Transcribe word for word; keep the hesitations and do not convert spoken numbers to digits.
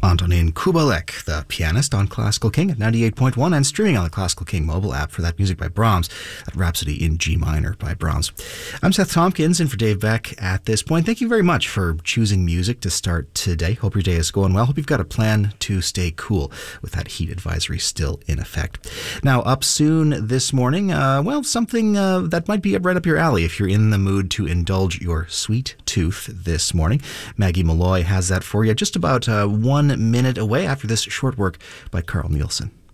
Antonin Kubalek, the pianist on Classical King at ninety-eight point one and streaming on the Classical King mobile app for that music by Brahms, that Rhapsody in G minor by Brahms. I'm Seth Tompkins in for Dave Beck at this point. Thank you very much for choosing music to start today. Hope your day is going well. Hope you've got a plan to stay cool with that heat advisory still in effect. Now, up soon this morning, uh, well, something uh, that might be right up your alley if you're in the mood to indulge your sweet tooth this morning. Maggie Malloy has that for you just about uh, one minute away after this short work by Carl Nielsen.